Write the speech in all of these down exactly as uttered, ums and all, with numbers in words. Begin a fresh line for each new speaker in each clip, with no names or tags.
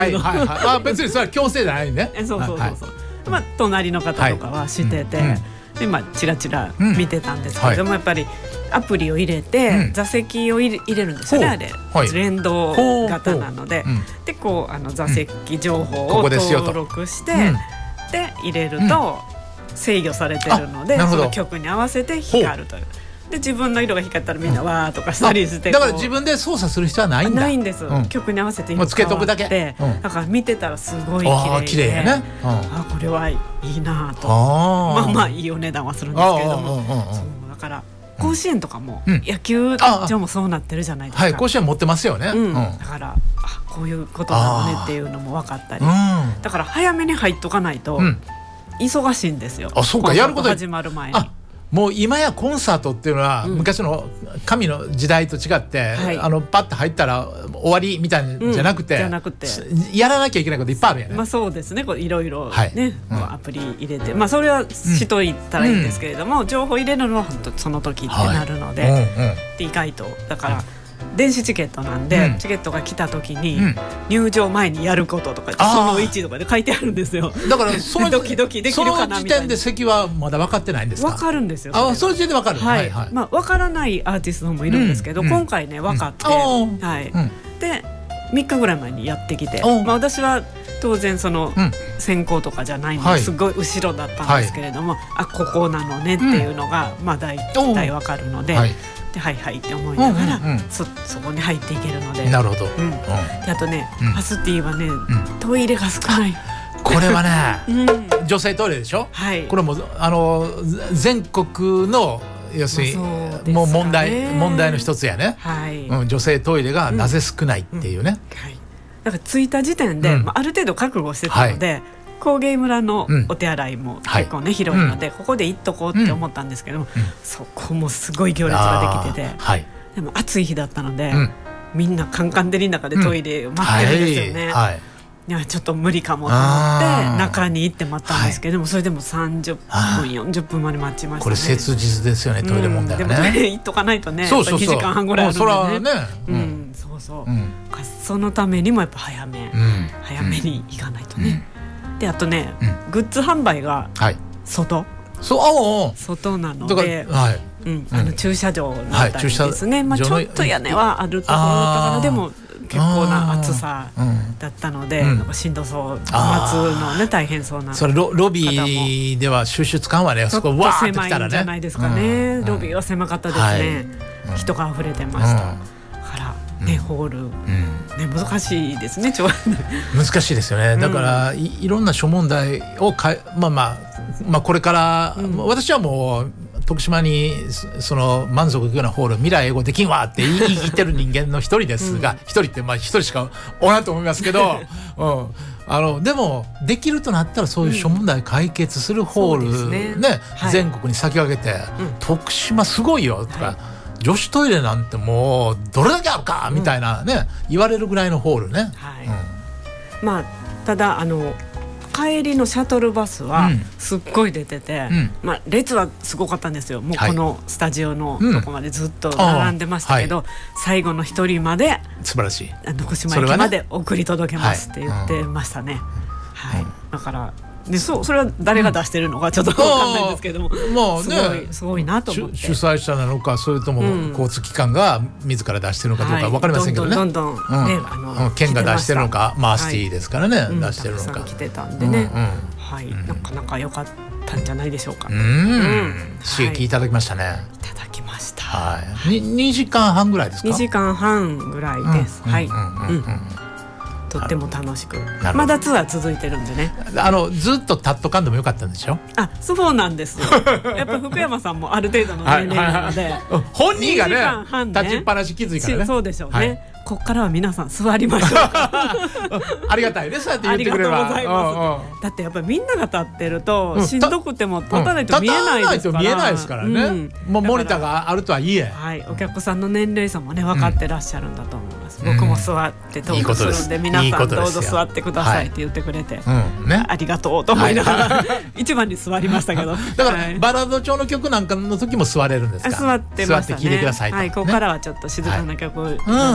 はいはいはい、あ別にそれは強制じゃないね。
そうそうそうそう、
はい
まあ、隣の方とかはしてて、はいうんでまあ、チラチラ見てたんですけれども、うんはい、やっぱりアプリを入れて、うん、座席を入れ、入れるんですよねあれ、はい、連動型なので、うん、でこうあの座席情報を登録して、うん、で入れると制御されてるので、その曲に合わせて光るという。で自分の色が光ったらみんなわーとかしたりして、
だから自分で操作する必要はないんだ。
ないんです、うん、曲に合わせて色
つけとくだけ、
うん、だから見てたらすごい綺麗で、
綺麗やね、うん、
あこれはいいなと、まあまあいいお値段はするんですけれども、そうだから甲子園とかも、うん、野球場もそうなってるじゃないですか。
はい、甲子園持ってますよね、
うんうん、だからあこういうことなのねっていうのも分かったり、うん、だから早めに入っとかないと、うん、忙しいんですよ。
あそうか、やること
始まる前に。
あもう今やコンサートっていうのは、うん、昔の神の時代と違って、はい、あのパッと入ったら終わりみたいなんじゃなくて、うん、じゃなくてやらなきゃいけないこといっぱいあるやね。
まあそうですね、これいろいろね、はいうん、アプリ入れて、まあそれはしといたらいいんですけれども、うん、情報入れるのは本当その時ってなるので、はいうんうん、で意外とだから、うん電子チケットなんで、うん、チケットが来た時に、うん、入場前にやることとかそのいちとかで書いてあるんですよ。
だからその
ドキドキできるかなみたいな。
その時点で席はまだ分かってないんですか。
分かるんですよ。
あその時点で分かる、
はいはいはいまあ、分からないアーティストもいるんですけど、うん、今回ね分かって、うんはいうん、でみっかぐらい前にやってきて、まあ、私は当然その先行とかじゃないのですごい後ろだったんですけれども、はい、あここなのねっていうのが、うん、まあ大体分かるので、はいではいはいって思いながら、うんうんうん、そ, そこに入っていけるので。
なるほど、
うん、であとね、うん、ハスティはね、うん、トイレが少ない。
これはね、うん、女性トイレでしょ、はい、これもあの全国の要するに、まあね、もう問題問題の一つやね、はいうん、女性トイレがなぜ少ないっていうね、うんうんはい、
だから着いた時点で、うんまあ、ある程度覚悟してたので、はい工芸村のお手洗いも結構ね、うん、広いので、うん、ここで行っとこうって思ったんですけども、うん、そこもすごい行列ができてて、はい、でも暑い日だったので、うん、みんなカンカン照りの中でトイレを待ってるんですよね、うんはいはい、いやちょっと無理かもと思って中に行って待ったんですけども、はい、それでもさんじゅっぷんよんじゅっぷんまで待ちましたね。
これ切実ですよねトイレ問題はね、
うん、でもトイレ行っとかないとね
そうそうそう
にじかんはんぐらいあるんでね、
そらね、
うんうん、そうそう、うん、そのためにもやっぱ早め、うん、早めに行かないとね、うんであとね、うん、グッズ販売が外、はい、
そう
外なので、
はい
うん、あの駐車場のあたりですね、はいまあ、ちょっと屋根はあるところだったからでも結構な暑さだったので、うん、なんかしんどそう待つのね大変そうな
それ ロ, ロビーでは収集つかんわね、そこわーって来たらね
狭いんじゃないですかね、うん、ロビーは狭かったですね、はい、人が溢れてました、うんね、ホール、うんね、難しいですね
難しいですよね。だから、うん、い, いろんな諸問題をか、まあまあまあ、これから、うん、私はもう徳島にその満足いくようなホール未来英語できんわって言い言ってる人間の一人ですが、一、うん、人ってまあ一人しかおらんと思いますけど、うん、あのでもできるとなったらそういう諸問題解決するホール、うんねねはい、全国に先駆けて、うん、徳島すごいよとか、はい女子トイレなんてもうどれだけあるかみたいなね、うん、言われるぐらいのホールね、はい
うん、まあただあの帰りのシャトルバスはすっごい出てて、うんまあ、列はすごかったんですよ。もうこのスタジオのとこまでずっと並んでましたけど、うんはい、最後の一人まで
素晴らしい
徳島駅まで送り届けますって言ってましたね、はい、はい、だからで そ, それは誰が出してるのかちょっと分かんないんですけども、まあね、すごいすごいなと思って
主催者なのかそれとも交通機関が自ら出してるのかどうか分かりませんけどね、
はい、どんどんどんどん、ねうん、あの
県が出してるのかマースティーですからね、はい、出してるのか、
うん、たくさん来てたんでね、うんうんはいうん、なかなか良かったんじゃないでしょうか。
うん、うん、刺激いただきましたね、はい、
いただきました、
はい、ににじかんはんぐらいですか。
にじかんはんぐらいです、うん、はい、うんうんうんうんとっても楽しくまだツアー続いてるんでね
あのずっとタットカンでもよかったんでしょ。
あそうなんですよやっぱ福山さんもある程度の年齢なので、はいはいはい、
本人がねね立ちっぱなしきついからね。
そうでしょうね、はいここからは皆さん座りましょうか
ありがたいねそうやって言ってくれば。
ありがとうございます、うんうん、だってやっぱりみんなが立ってると、うん、しんどくても立たないと見えないですから、
うん、立たないと見えないですからね、うん、もうモニターがあるとはいえ、
はい、お客さんの年齢差もね分かってらっしゃるんだと思います、うん、僕も座ってトークするんで、うん、皆さんどうぞ座ってくださいって言ってくれて、はいうんね、ありがとうと思いながら、はい、一番に座りましたけど
だから、はい、バラード調の曲なんかの時も座れるんですか。
座ってましたね。
座って聴いてくださいと、
はい、ここからはちょっと静かな曲を、うん、座って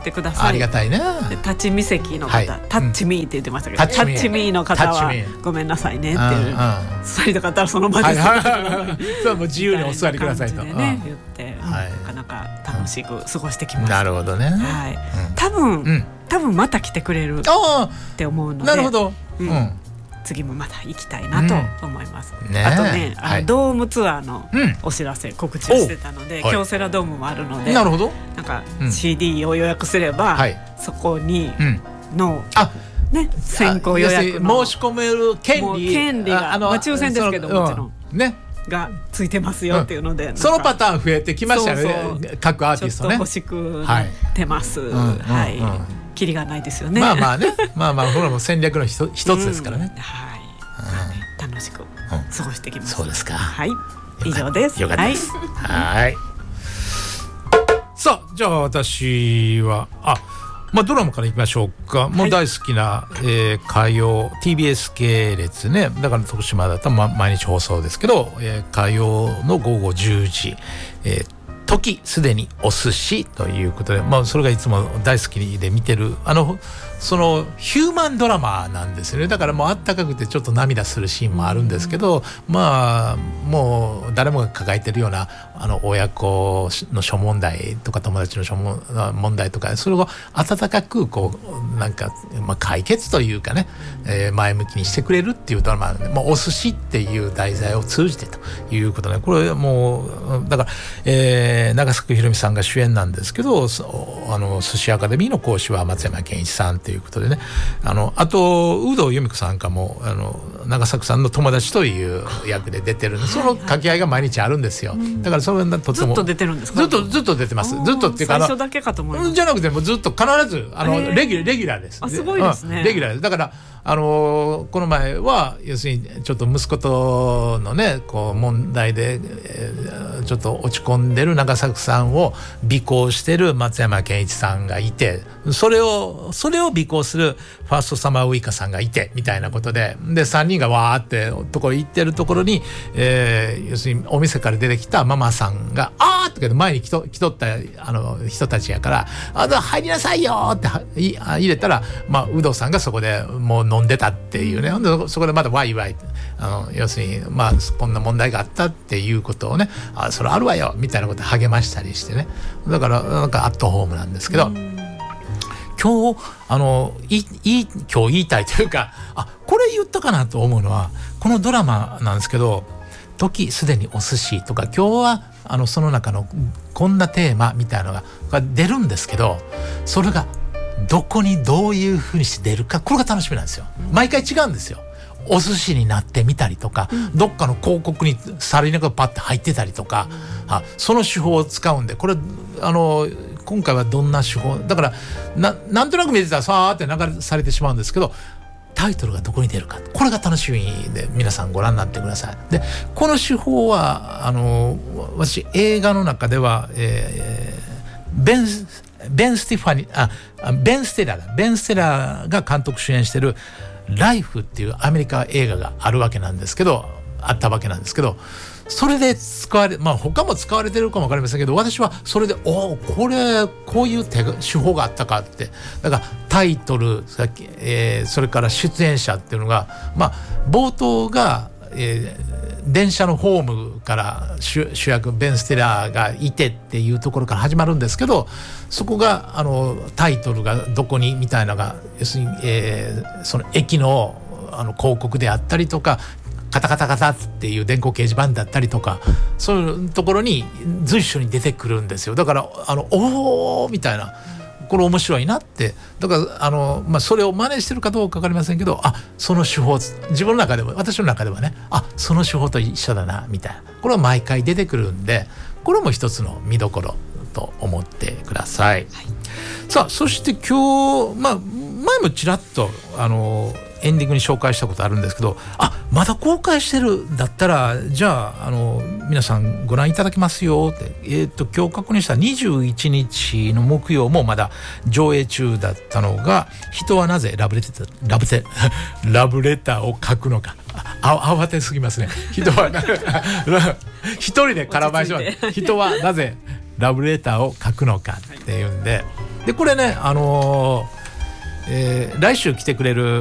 ってください。
ありがたいね。
でタッチミ席の方、はい、タッチミーって言ってましたけど、
うん、
タッチミーの方はごめんなさいねっていう、座りたかったらその場で、
はいはい、そうもう自由にお座りくださいと、
ね、言って、はい、なかなか楽しく過ごしてきました。
なるほどね、
はい、うん、多分、うん、多分また来てくれるって思うので、
なるほど、
うんうん、次もまた行きたいなと思います、うんね、あとね、あの、はい、ドームツアーのお知らせ、うん、告知をしてたので、京セラドームもあるので、
なるほど、
なんか シーディー を予約すれば、はい、そこにの、
あ
ね、先行予約
の申し込める権利、
権利が、まあ、抽選ですけどもちろん、うん、ね、がついてますよっていうので、うん、
そのパターン増えてきましたよね。そうそう、各アーティストね、
ちょっと欲しくなってます、はい、うん、はい、うん、キリがないですよね。
まあまあねまあまあこれも戦略の一つですからね、
うん、はい、うん、楽しく過ごしてきます、
うん、そうですか、
はい、以上です。
よかったです。はい、さあじゃあ私はあまあ、ドラマからいきましょうか。もう大好きな、はい、えー、火曜 ティービーエス 系列ね、だから徳島だったら、ま、毎日放送ですけど、えー、火曜の午後じゅうじ、えー、時すでにお寿司ということで、まあ、それがいつも大好きで見てるあのそのヒューマンドラマなんですよね。だからもうあったかくてちょっと涙するシーンもあるんですけど、まあもう誰もが抱えてるようなあの親子の諸問題とか友達の諸問題とか、それを温かくこうなんか、まあ、解決というかね、えー、前向きにしてくれるっていうドラマなんで、まあ、お寿司っていう題材を通じてということで、これもうだから、えー、長作ひろみさんが主演なんですけど、あの寿司アカデミーの講師は松山ケンイチさんということでね、あのあと有働由美子さんかもあの長作さんの友達という役で出てるんで、その掛け合いが毎日あるんですよ。だからそれがとても
ずっと出てるんですか？
ずっとずっと出てます。ずっとっていうか、
最初だけかと思います。
じゃなくてもずっと必ずあのレギュレギュラーです。
あ、すごいですね。
うん、レギュラーです。だからあのこの前は要するにちょっと息子とのねこう問題で、えー、ちょっと落ち込んでる長作さんを尾行してる松山ケンイチさんがいて、それをそれを尾行するファーストサマーウイカさんがいてみたいなことで、でさんにんがわーってところ行ってるところに、えー、要するにお店から出てきたママさんがあーってけど前に来と、来とったあの人たちやからあ入りなさいよって入れたら、まあ、有働さんがそこでもう飲んでたっていうね、でそこでまだワイワイあの要するに、まあ、こんな問題があったっていうことをね、あそれあるわよみたいなことで励ましたりしてね、だからなんかアットホームなんですけど、今日あのいい今日言いたいというか、あこれ言ったかなと思うのはこのドラマなんですけど、時すでにお寿司とか今日はあのその中のこんなテーマみたいなのがが出るんですけど、それがどこにどういうふうにして出るか、これが楽しみなんですよ。毎回違うんですよ。お寿司になってみたりとか、うん、どっかの広告にさりながらパッて入ってたりとか、うん、あその手法を使うんで、これあの今回はどんな手法だから な, なんとなく見てたらさーって流れされてしまうんですけど、タイトルがどこに出るか、これが楽しみで皆さんご覧になってください。でこの手法はあの私映画の中では、えー、ベンベン・スティファニあベン・ステラーだベン・ステラーが監督主演してるライフっていうアメリカ映画があるわけなんですけどあったわけなんですけど、それで使われまあ他も使われてるかも分かりませんけど、私はそれでおこれこういう手手法があったかって、だからタイトルさっき、えー、それから出演者っていうのが、まあ冒頭が、えー電車のホームから主役ベン・ステラーがいてっていうところから始まるんですけど、そこがあのタイトルがどこにみたいなのが要するに、えー、その駅の、あの広告であったりとかカタカタカタっていう電光掲示板だったりとか、そういうところに随所に出てくるんですよ。だからあのおーみたいな、これ面白いなって、だからあの、まあ、それを真似してるかどうか分かりませんけど、あその手法自分の中でも私の中ではね、あその手法と一緒だなみたいな、これは毎回出てくるんで、これも一つの見どころと思ってください、はい、さあそして今日、まあ、前もちらっとあのエンディングに紹介したことあるんですけど、あまだ公開してるんだったらじゃあ、あの皆さんご覧いただけますよって、えー、と今日確認したにじゅういちにちの木曜もまだ上映中だったのが、人はなぜラブレターラブテラブレターを書くのか、あ慌てすぎますね。人は一人で絡まえしまう。人はなぜラブレターを書くのかっていうんで、 でこれね、あのーえー、来週来てくれる